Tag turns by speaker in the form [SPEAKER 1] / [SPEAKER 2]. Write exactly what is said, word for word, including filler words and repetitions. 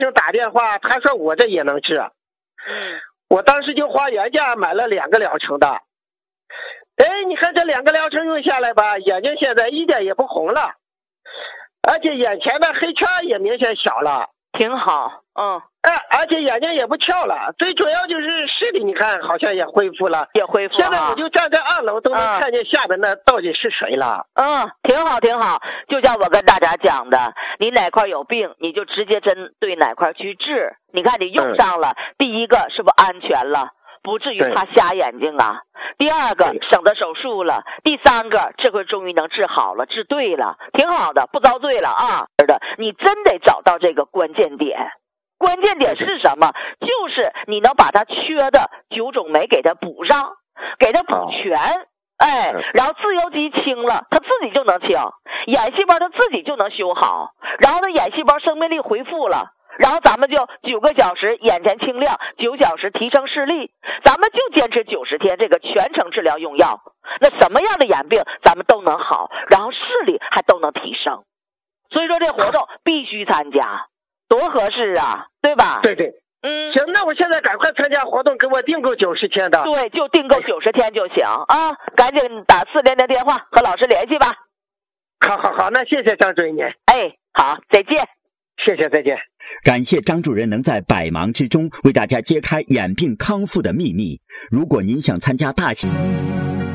[SPEAKER 1] 就打电话，他说我这也能治。
[SPEAKER 2] 嗯，
[SPEAKER 1] 我当时就花原价买了两个疗程的。哎，你看这两个疗程用下来吧，眼睛现在一点也不红了，而且眼前的黑圈也明显小了，
[SPEAKER 2] 挺好。嗯，
[SPEAKER 1] 哎，而且眼睛也不翘了，最主要就是视力，你看好像也恢复了，
[SPEAKER 2] 也恢复了。
[SPEAKER 1] 现在我就站在二楼都能看见下边那到底是谁了。
[SPEAKER 2] 嗯，挺好挺好。就像我跟大家讲的，你哪块有病，你就直接针对哪块去治。你看你用上了，嗯、第一个是不是安全了？不至于怕瞎眼睛啊。第二个省得手术了。第三个这回终于能治好了，治对了，挺好的，不遭罪了啊。是的，你真得找到这个关键点。关键点是什么？就是你能把它缺的九种酶给它补上，给它补全。哎，然后自由基清了，它自己就能清，眼细胞它自己就能修好，然后它眼细胞生命力恢复了。然后咱们就九个小时眼前清亮，九小时提升视力，咱们就坚持九十天这个全程治疗用药，那什么样的眼病咱们都能好，然后视力还都能提升。所以说这活动必须参加，多合适啊，对吧？
[SPEAKER 1] 对对，
[SPEAKER 2] 嗯，
[SPEAKER 1] 行，那我现在赶快参加活动，给我订购九十天的。
[SPEAKER 2] 对，就订购九十天就行啊，赶紧打四连的电话和老师联系吧。
[SPEAKER 1] 好好好，那谢谢张主任您。
[SPEAKER 2] 哎，好，再见。
[SPEAKER 1] 谢谢，再见。
[SPEAKER 3] 感谢张主任能在百忙之中为大家揭开眼病康复的秘密。如果您想参加大型